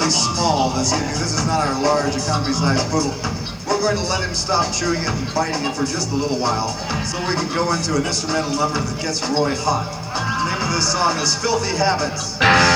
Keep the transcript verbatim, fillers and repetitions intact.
relatively small this evening. This is not our large economy-sized poodle. We're going to let him stop chewing it and biting it for just a little while so we can go into an instrumental number that gets Roy hot. The name of this song is Filthy Habits.